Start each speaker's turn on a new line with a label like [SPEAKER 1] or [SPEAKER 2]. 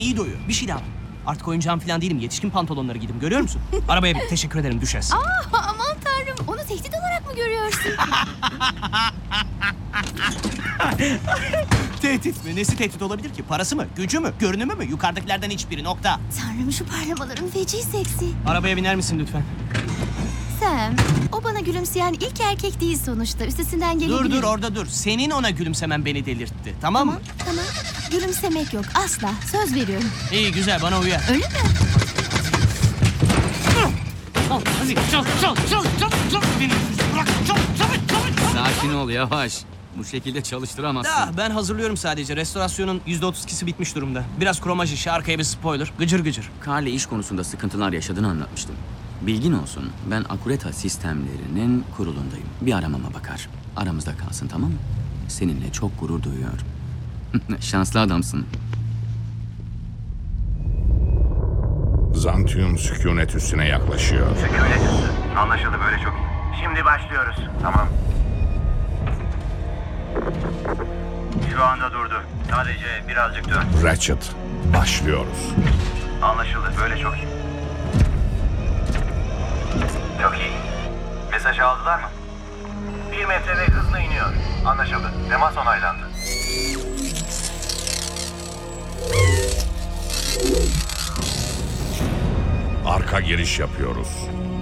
[SPEAKER 1] İyi doyuyor. Bir şey daha var. Artık oyuncağım falan değilim. Yetişkin pantolonları giydim. Görüyor musun? Arabaya bin. Teşekkür ederim. Düşersin.
[SPEAKER 2] Aman tanrım, onu tehdit olarak mı görüyorsun?
[SPEAKER 1] Tehdit mi? Nesi tehdit olabilir ki? Parası mı? Gücü mü? Görünümü mü? Yukarıdakilerden hiçbiri. Nokta.
[SPEAKER 2] Tanrım, şu parlamaların feci seksi.
[SPEAKER 1] Arabaya biner misin lütfen?
[SPEAKER 2] Sam, o bana gülümseyen ilk erkek değil sonuçta. Üstesinden gelebilirim.
[SPEAKER 1] Dur orada dur. Senin ona gülümsemen beni delirtti. Tamam mı?
[SPEAKER 2] Tamam. Gülümsemek yok, asla. Söz veriyorum.
[SPEAKER 1] İyi güzel, bana uyar.
[SPEAKER 2] Öyle mi?
[SPEAKER 1] Hadi çal. Beni bırak. Çal.
[SPEAKER 3] Sakin ol, yavaş. Bu şekilde çalıştıramazsın.
[SPEAKER 1] Da ben hazırlıyorum sadece. Restorasyonun %32'si bitmiş durumda. Biraz kromaj işi, arkaya bir spoiler. Gıcır gıcır.
[SPEAKER 3] Carl'le iş konusunda sıkıntılar yaşadığını anlatmıştım. Bilgin olsun, ben Akureta sistemlerinin kurulundayım. Bir aramama bakar. Aramızda kalsın, tamam mı? Seninle çok gurur duyuyor. Şanslı adamsın.
[SPEAKER 4] Zantium sükunet üstüne yaklaşıyor.
[SPEAKER 5] Sükunet üssü. Anlaşıldı, böyle çok iyi. Şimdi başlıyoruz. Tamam. Şu anda durdu. Sadece birazcık dön.
[SPEAKER 4] Ratchet, başlıyoruz.
[SPEAKER 5] Anlaşıldı, böyle çok iyi. Çok iyi. Mesajı aldılar mı? 1 metre ve hızla iniyor. Anlaşıldı. Temas onaylandı.
[SPEAKER 4] Arka giriş yapıyoruz.